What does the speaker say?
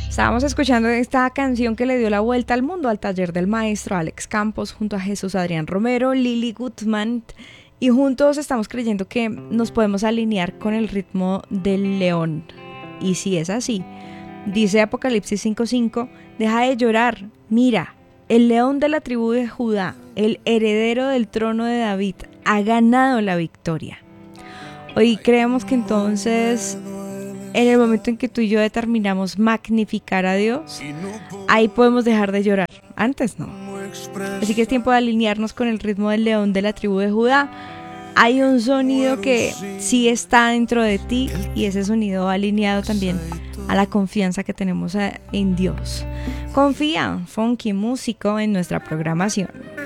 Estábamos escuchando esta canción que le dio la vuelta al mundo, al taller del maestro Alex Campos, junto a Jesús Adrián Romero, Lili Gutman, y juntos estamos creyendo que nos podemos alinear con el ritmo del león. Y si es así, dice Apocalipsis 5:5, deja de llorar, mira, el león de la tribu de Judá, el heredero del trono de David, ha ganado la victoria. Hoy creemos que entonces, en el momento en que tú y yo determinamos magnificar a Dios, ahí podemos dejar de llorar. Antes no. Así que es tiempo de alinearnos con el ritmo del león de la tribu de Judá. Hay un sonido que sí está dentro de ti y ese sonido va alineado también a la confianza que tenemos en Dios. Confía, Funky Músico, en nuestra programación.